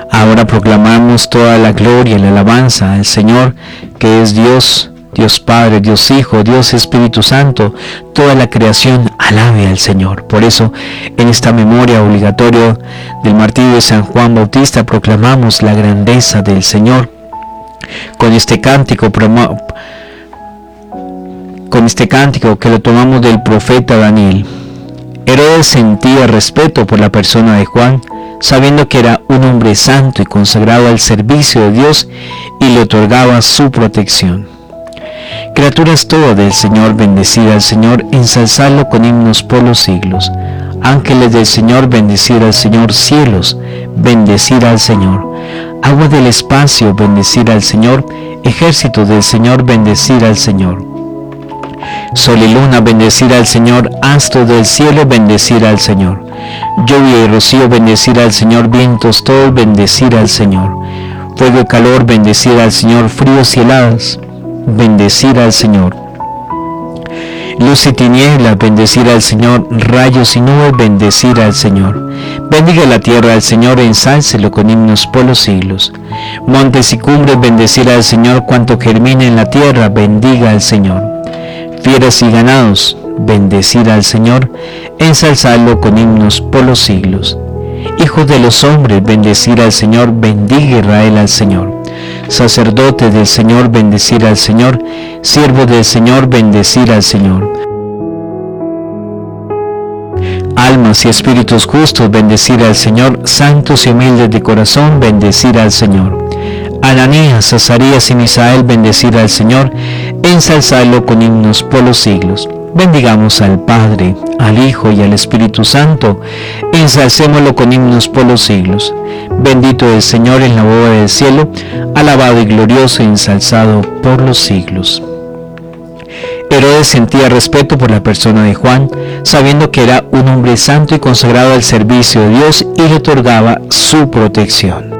Ahora proclamamos toda la gloria y la alabanza al Señor, que es Dios, Dios Padre, Dios Hijo, Dios Espíritu Santo. Toda la creación alabe al Señor. Por eso, en esta memoria obligatoria del martirio de San Juan Bautista, proclamamos la grandeza del Señor. Con este cántico que lo tomamos del profeta Daniel. Herodes sentía respeto por la persona de Juan, sabiendo que era un hombre santo y consagrado al servicio de Dios, y le otorgaba su protección. Criaturas todas del Señor, bendecid al Señor, ensalzadlo con himnos por los siglos. Ángeles del Señor, bendecid al Señor. Cielos, bendecid al Señor. Agua del espacio, bendecid al Señor. Ejército del Señor, bendecid al Señor. Sol y luna, bendecid al Señor. Astros del cielo, bendecid al Señor. Lluvia y rocío, bendecid al Señor. Vientos todos, bendecid al Señor. Fuego y calor, bendecid al Señor. Fríos y helados, bendecid al Señor. Luz y tinieblas, bendecid al Señor. Rayos y nubes, bendecid al Señor. Bendiga la tierra al Señor, ensálcelo con himnos por los siglos. Montes y cumbres, bendecid al Señor. Cuanto germine en la tierra, bendiga al Señor. Fieras y ganados, bendecid al Señor, ensalzadlo con himnos por los siglos. Hijos de los hombres, bendecid al Señor, bendiga Israel al Señor. Sacerdotes del Señor, bendecid al Señor. Siervos del Señor, bendecid al Señor. Almas y espíritus justos, bendecid al Señor. Santos y humildes de corazón, bendecid al Señor. Ananías, Azarías y Misael, bendecid al Señor, ensalzadlo con himnos por los siglos. Bendigamos al Padre, al Hijo y al Espíritu Santo, ensalcémoslo con himnos por los siglos. Bendito el Señor en la bóveda del cielo, alabado y glorioso y ensalzado por los siglos. Herodes sentía respeto por la persona de Juan, sabiendo que era un hombre santo y consagrado al servicio de Dios, y le otorgaba su protección.